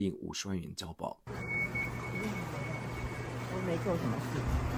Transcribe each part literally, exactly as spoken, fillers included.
并五十万元交保。 我没做什么事。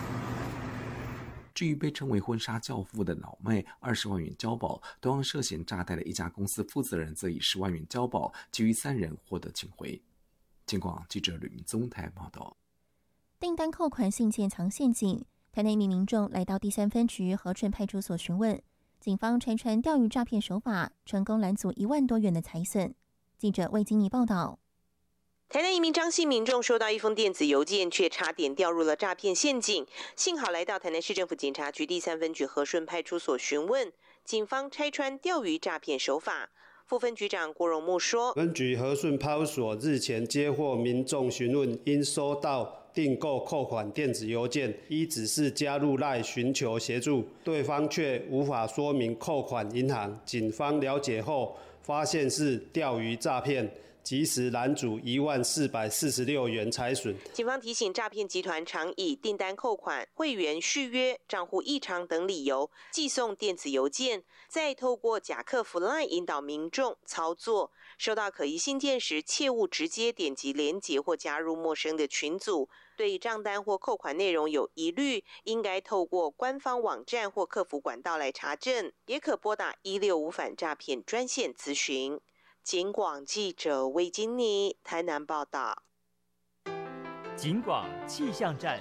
至于被称为婚纱教父的老妹，二十万元交保；同样涉嫌诈贷的一家公司负责人则以十万元交保，其余三人获得请回。警广记者吕明宗台报道。 订单扣款信件藏陷阱，台南一名民众来到第三分局和顺派出所询问，警方拆穿钓鱼诈骗手法，成功拦阻一万多元的财损。记者魏金妮报道。 台南一名张姓民众收到一封电子邮件，却差点掉入了诈骗陷阱。幸好来到台南市政府警察局第三分局和顺派出所询问，警方拆穿钓鱼诈骗手法。副分局长郭荣木说：“ 分局和顺派出所日前接获民众询问，因收到订购扣款电子邮件，依指示加入 LINE 寻求协助，对方却无法说明扣款银行。警方了解后，发现是钓鱼诈骗。”及时拦阻一万四百四十六元财损。 警方提醒，诈骗集团常以订单扣款、会员续约、账户异常等理由寄送电子邮件，再透过假客服 LINE 引导民众操作。收到可疑信件时，切勿直接点击连结或加入陌生的群组。对账单或扣款内容有疑虑，应该透过官方网站或客服管道来查证，也可拨打一六五反诈骗专线咨询。警广记者魏金妮台南报道。 警广气象站。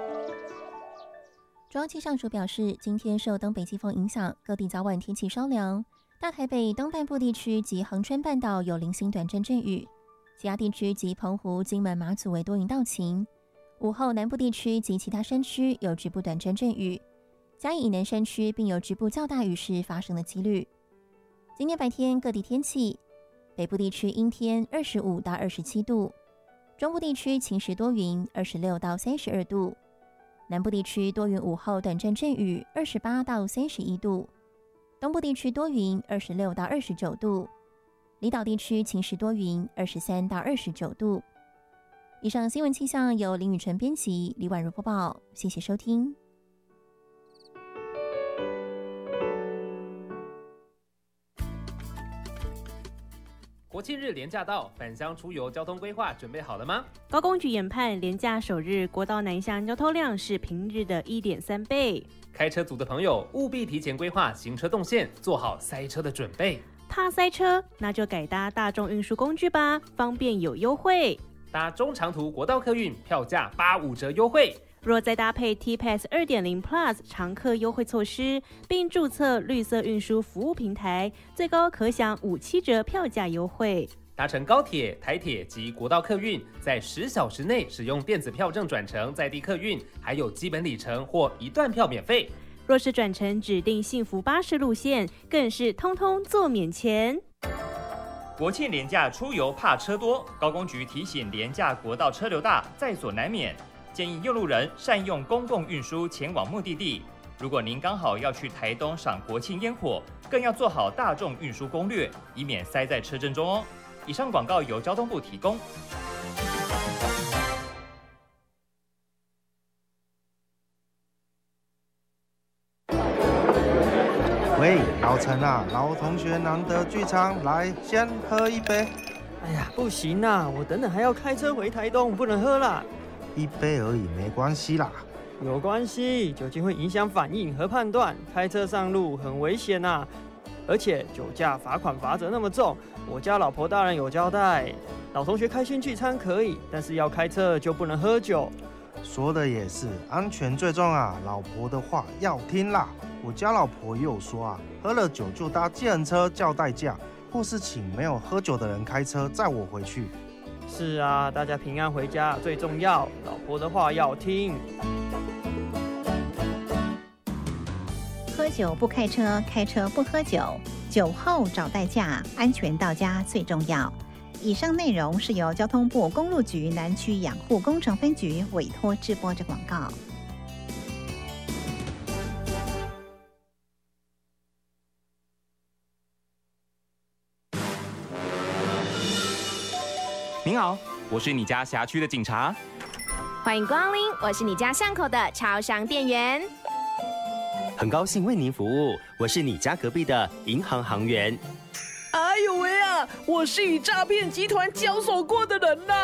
中央气象署表示，今天受东北季风影响，各地早晚天气稍凉。大台北东半部地区及恒春半岛有零星短暂阵雨，其他地区及澎湖、金门、马祖为多云到晴。午后南部地区及其他山区有局部短暂阵雨，嘉义以南山区并有局部较大雨势发生的几率。今天白天各地天气。北部地区阴天，二十五到二十七度；中部地区晴时多云，二十六到三十二度；南部地区多云，午后短暂阵雨，二十八到三十一度；东部地区多云，二十六到二十九度；离岛地区晴时多云，二十三到二十九度。以上新闻气象由林宇纯编辑，李婉如播报，谢谢收听。 国庆日连假到，返乡出游交通规划准备好了吗？ 高公局研判，连假首日国道南向交通量是平日的 一点三倍。 开车族的朋友务必提前规划行车动线，做好塞车的准备。 怕塞车，那就改搭大众运输工具吧，方便有优惠。 搭中长途国道客运，票价八五折优惠。 若再搭配 T-Pass 二点零 Plus 常客优惠措施，并注册绿色运输服务平台，最高可享五七折票价优惠。 搭乘高铁、台铁及国道客运，在十小时内使用电子票证转乘在地客运，还有基本里程或一段票免费。 若是转乘指定幸福巴士路线，更是通通做免钱。 国庆连假出游怕车多，高公局提醒连假国道车流大，在所难免。建议用路人善用公共运输前往目的地。如果您刚好要去台东赏国庆烟火，更要做好大众运输攻略，以免塞在车阵中哦。以上广告由交通部提供。 喂，老陈啊，老同学难得聚餐，来先喝一杯。 哎呀，不行啊，我等等还要开车回台东，不能喝啦。 一杯而已，没关系啦。 有关系，酒精会影响反应和判断，开车上路很危险呐、啊。而且酒驾罚款罚则那么重，我家老婆大人有交代，老同学开心聚餐可以，但是要开车就不能喝酒。 说的也是，安全最重啊，老婆的话要听啦。我家老婆也有说啊，喝了酒就搭计程车叫代驾，或是请没有喝酒的人开车载我回去。 是啊，大家平安回家最重要，老婆的话要听。 喝酒不开车，开车不喝酒，酒后找代驾，安全到家最重要。以上内容是由交通部公路局南区养护工程分局委托制播的广告。 您好，我是你家辖区的警察。 欢迎光临，我是你家巷口的超商店员。 很高兴为您服务，我是你家隔壁的银行行员。 哎呦喂啊， 我是与诈骗集团交手过的人啦。